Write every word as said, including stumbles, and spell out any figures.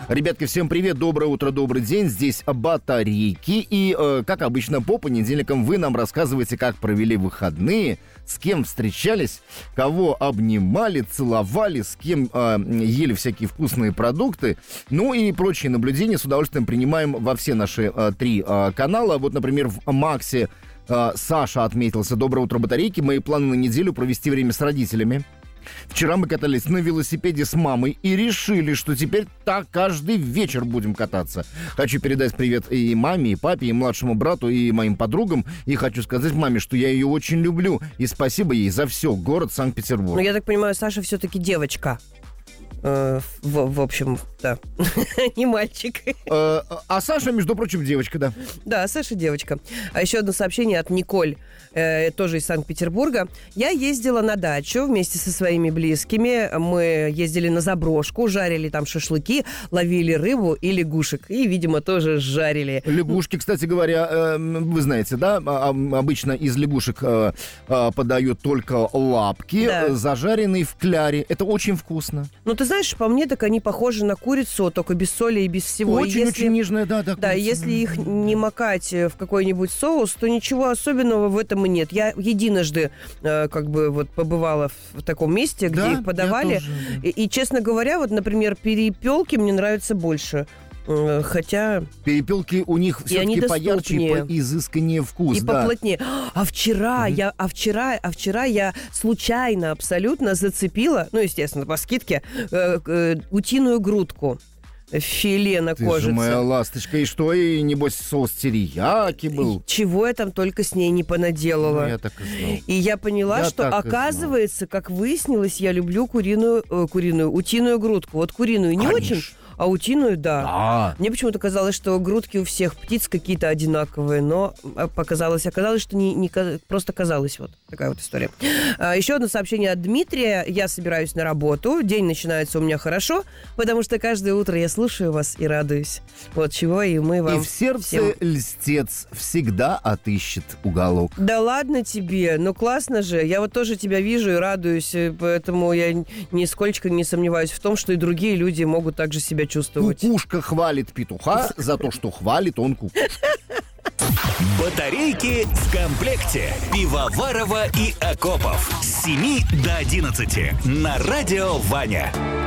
Ребятки, всем привет, доброе утро, добрый день. Здесь батарейки. И, э, как обычно, по понедельникам вы нам рассказываете, как провели выходные, с кем встречались, кого обнимали, целовали, с кем э, ели всякие вкусные продукты. Ну и прочие наблюдения с удовольствием принимаем во все наши э, три э, канала. Вот, например, в Максе э, Саша отметился. Доброе утро, батарейки. Мои планы на неделю провести время с родителями. Вчера мы катались на велосипеде с мамой и решили, что теперь так каждый вечер будем кататься. Хочу передать привет и маме, и папе, и младшему брату, и моим подругам. И хочу сказать маме, что я ее очень люблю. И спасибо ей за все. Город Санкт-Петербург. Ну, я так понимаю, Саша все-таки девочка. Э, в, в общем, да. Не мальчик. Э, а Саша, между прочим, девочка, да. Да, Саша девочка. А еще одно сообщение от Николь, э, тоже из Санкт-Петербурга. Я ездила на дачу вместе со своими близкими. Мы ездили на заброшку, жарили там шашлыки, ловили рыбу и лягушек. И, видимо, тоже жарили. Лягушки, кстати говоря, э, вы знаете, да, обычно из лягушек э, э, подают только лапки, Да. зажаренные в кляре. Это очень вкусно. Ну, ты знаешь, по мне, так они похожи на курицу, только без соли и без всего. Очень-очень Если- очень нежная, да, да. Да, курица. если их не макать в какой-нибудь соус, то ничего особенного в этом и нет. Я единожды э, как бы вот побывала в, в таком месте, где Да, их подавали. я тоже, да. И, и, честно говоря, вот, например, перепелки мне нравятся больше. Э, Хотя Перепелки у них И они все-таки поярче и доступнее. поизысканнее вкус. и да. поплотнее. А вчера я, а вчера, а вчера я случайно абсолютно зацепила, ну, естественно, по скидке, э, э, утиную грудку. Филе на Ты кожице. же моя ласточка. И что, и небось соус терияки был? Чего я там только с ней не понаделала. Ну, я так и знал. И я поняла, Я что, так и оказывается, как выяснилось, я люблю куриную, э, куриную, утиную грудку. Вот куриную не Конечно. очень, а утиную, да. Да. Мне почему-то казалось, что грудки у всех птиц какие-то одинаковые, но а, показалось, оказалось, что не, не ка- просто казалось. Вот такая вот история. А, еще одно сообщение от Дмитрия. Я собираюсь на работу. День начинается у меня хорошо, потому что каждое утро я слушаю вас и радуюсь. Вот чего и мы вам И в сердце всем- льстец всегда отыщет уголок. Да ладно тебе, ну классно же. Я вот тоже тебя вижу и радуюсь, и поэтому я нисколько не сомневаюсь в том, что и другие люди могут также себя чувствовать. Кукушка хвалит петуха за то, что хвалит он кукушку. Батарейки в комплекте. Пивоварова и Акопов. С семи до одиннадцати на радио Ваня.